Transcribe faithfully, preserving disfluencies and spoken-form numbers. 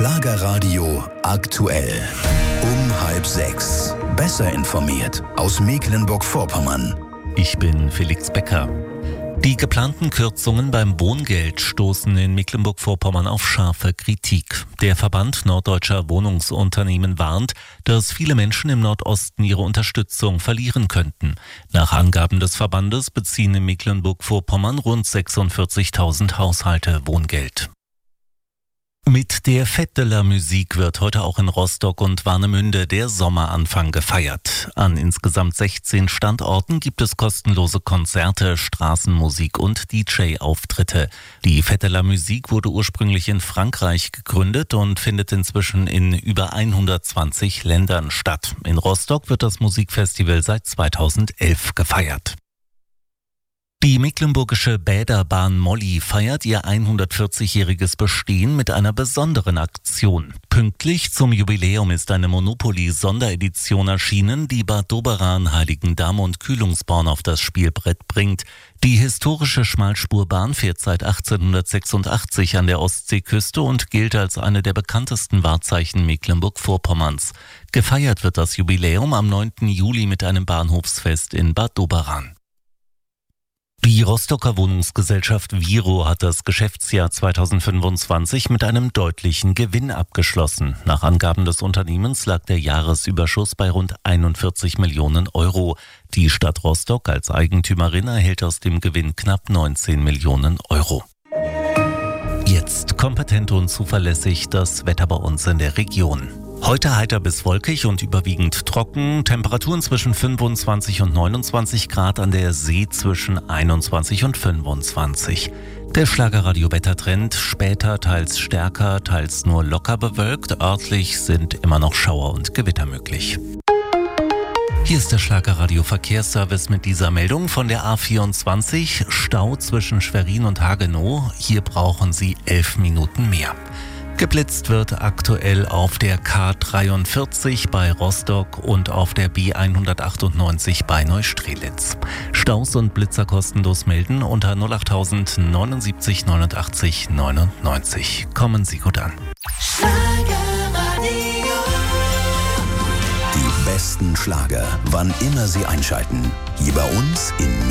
Schlagerradio aktuell. Um halb sechs. Besser informiert aus Mecklenburg-Vorpommern. Ich bin Felix Becker. Die geplanten Kürzungen beim Wohngeld stoßen in Mecklenburg-Vorpommern auf scharfe Kritik. Der Verband Norddeutscher Wohnungsunternehmen warnt, dass viele Menschen im Nordosten ihre Unterstützung verlieren könnten. Nach Angaben des Verbandes beziehen in Mecklenburg-Vorpommern rund sechsundvierzigtausend Haushalte Wohngeld. Mit der Fête de la Musique wird heute auch in Rostock und Warnemünde der Sommeranfang gefeiert. An insgesamt sechzehn Standorten gibt es kostenlose Konzerte, Straßenmusik und D J-Auftritte. Die Fête de la Musique wurde ursprünglich in Frankreich gegründet und findet inzwischen in über hundertzwanzig Ländern statt. In Rostock wird das Musikfestival seit zweitausendelf gefeiert. Die mecklenburgische Bäderbahn Molly feiert ihr hundertvierzigjähriges Bestehen mit einer besonderen Aktion. Pünktlich zum Jubiläum ist eine Monopoly-Sonderedition erschienen, die Bad Doberan, Heiligendamm und Kühlungsborn auf das Spielbrett bringt. Die historische Schmalspurbahn fährt seit achtzehnhundertsechsundachtzig an der Ostseeküste und gilt als eine der bekanntesten Wahrzeichen Mecklenburg-Vorpommerns. Gefeiert wird das Jubiläum am neunten Juli mit einem Bahnhofsfest in Bad Doberan. Die Rostocker Wohnungsgesellschaft Viro hat das Geschäftsjahr zweitausendfünfundzwanzig mit einem deutlichen Gewinn abgeschlossen. Nach Angaben des Unternehmens lag der Jahresüberschuss bei rund einundvierzig Millionen Euro. Die Stadt Rostock als Eigentümerin erhält aus dem Gewinn knapp neunzehn Millionen Euro. Jetzt kompetent und zuverlässig das Wetter bei uns in der Region. Heute heiter bis wolkig und überwiegend trocken, Temperaturen zwischen fünfundzwanzig und neunundzwanzig Grad, an der See zwischen einundzwanzig und fünfundzwanzig. Der Schlagerradio-Wettertrend, später teils stärker, teils nur locker bewölkt, örtlich sind immer noch Schauer und Gewitter möglich. Hier ist der Schlagerradio-Verkehrsservice mit dieser Meldung von der A vierundzwanzig, Stau zwischen Schwerin und Hagenow, hier brauchen Sie elf Minuten mehr. Geblitzt wird aktuell auf der K dreiundvierzig bei Rostock und auf der B hundertachtundneunzig bei Neustrelitz. Staus und Blitzer kostenlos melden unter null acht null null neunundsiebzig neunundachtzig neunundneunzig. Kommen Sie gut an. Die besten Schlager, wann immer Sie einschalten. Hier bei uns in